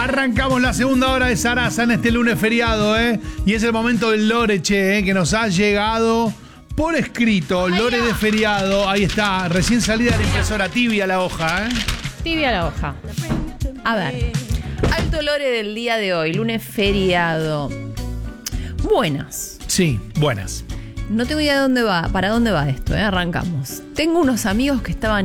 Arrancamos la segunda hora de Sarasa en este lunes feriado, y es el momento del lore, que nos ha llegado por escrito. Lore de feriado, ahí está, recién salida de la impresora, tibia la hoja, Tibia la hoja. A ver, alto lore del día de hoy, lunes feriado. Buenas. Sí, buenas. No tengo idea de dónde va, para dónde va esto, arrancamos. Tengo unos amigos que estaban